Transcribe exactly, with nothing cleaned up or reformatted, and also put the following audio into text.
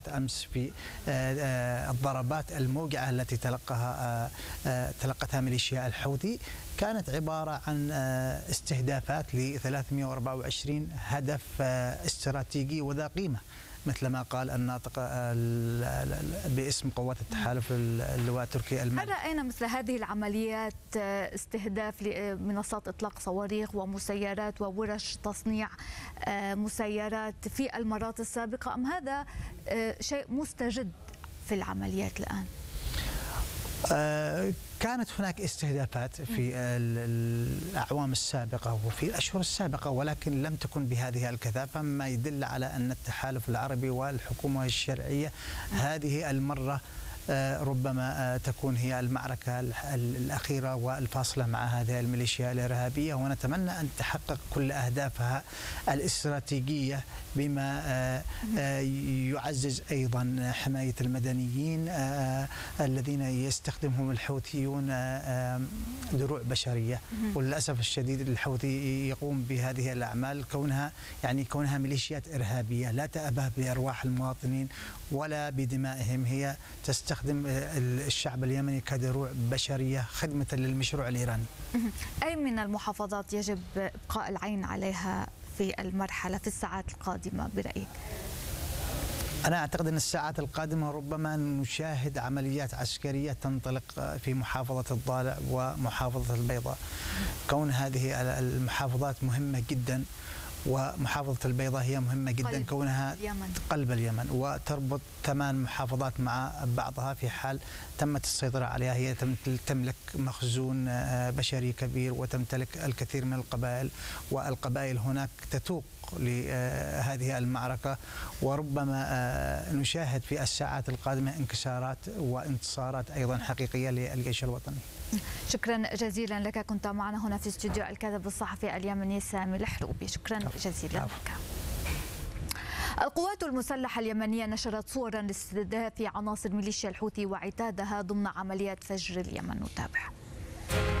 أمس في الضربات الموجعة التي تلقاها تلقتها ميليشيا الحوثي كانت عبارة عن استهدافات ل ثلاثمئة وأربعة وعشرين هدف استراتيجي وذا قيمة، مثل ما قال الناطق باسم قوات التحالف اللواء التركي المالي. هل رأينا مثل هذه العمليات استهداف لمنصات إطلاق صواريخ ومسيرات وورش تصنيع مسيرات في المرات السابقة، أم هذا شيء مستجد في العمليات الآن؟ كانت هناك استهدافات في الأعوام السابقة وفي الأشهر السابقة، ولكن لم تكن بهذه الكثافة، ما يدل على أن التحالف العربي والحكومة الشرعية هذه المرة ربما تكون هي المعركة الأخيرة والفاصلة مع هذه الميليشيا الإرهابية، ونتمنى أن تحقق كل أهدافها الاستراتيجية بما يعزز أيضا حماية المدنيين الذين يستخدمهم الحوثيون دروع بشرية. وللأسف الشديد الحوثي يقوم بهذه الأعمال كونها يعني كونها ميليشيات إرهابية لا تأبه بأرواح المواطنين ولا بدمائهم، هي تستخدم الشعب اليمني كدروع بشرية خدمة للمشروع الإيراني. أي من المحافظات يجب إبقاء العين عليها في المرحلة في الساعات القادمة برأيك؟ أنا أعتقد أن الساعات القادمة ربما نشاهد عمليات عسكرية تنطلق في محافظة الضالع ومحافظة البيضاء، كون هذه المحافظات مهمة جدا، ومحافظة البيضاء هي مهمة جدا قلب كونها اليمن. قلب اليمن، وتربط ثمان محافظات مع بعضها في حال تمت السيطرة عليها. هي تملك مخزون بشري كبير وتمتلك الكثير من القبائل، والقبائل هناك تتوق لهذه المعركة، وربما نشاهد في الساعات القادمة انكسارات وانتصارات أيضا حقيقية للجيش الوطني. شكرا جزيلا لك، كنت معنا هنا في استوديو الكاتب الصحفي اليمني سامي الحروبي، شكرا جزيلا لك. القوات المسلحة اليمنية نشرت صورا لاستهداف عناصر ميليشيا الحوثي وعتادها ضمن عمليات فجر اليمن، نتابع.